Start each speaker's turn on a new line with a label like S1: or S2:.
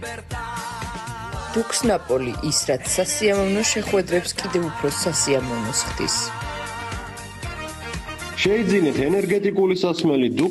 S1: დუქსნაპოლი ის, რაც სასიამოვნო შეხვედრებს კიდევ უფრო სასიამოვნოს ხდის.
S2: შეიძინეთ ენერგეტიკული სასმელი